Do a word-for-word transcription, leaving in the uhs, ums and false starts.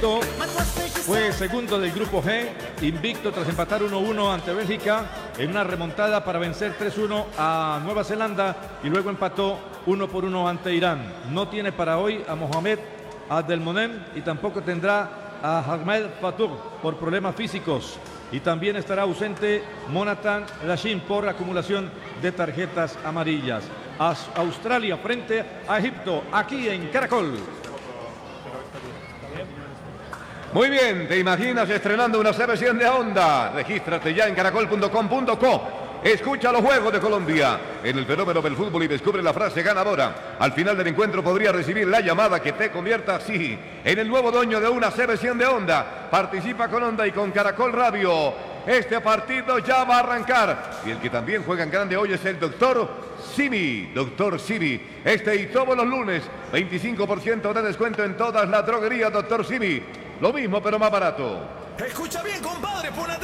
Fue segundo del grupo G, invicto tras empatar uno uno ante Bélgica en una remontada para vencer tres uno a Nueva Zelanda y luego empató uno por uno ante Irán. No tiene para hoy a Mohamed Abdelmonem y tampoco tendrá a Ahmed Fatur por problemas físicos. Y también estará ausente Monatan Lashim por acumulación de tarjetas amarillas. Australia frente a Egipto, aquí en Caracol. Muy bien, ¿te imaginas estrenando una C B cien de Honda? Regístrate ya en caracol punto com punto co. Escucha los juegos de Colombia en el fenómeno del fútbol y descubre la frase ganadora. Al final del encuentro podrías recibir la llamada que te convierta así en el nuevo dueño de una C B cien de Honda. Participa con Honda y con Caracol Radio. Este partido ya va a arrancar. Y el que también juega en grande hoy es el doctor Simi. Doctor Simi. Este y todos los lunes, veinticinco por ciento de descuento en todas las droguerías, doctor Simi. Lo mismo, pero más barato. Escucha bien, compadre,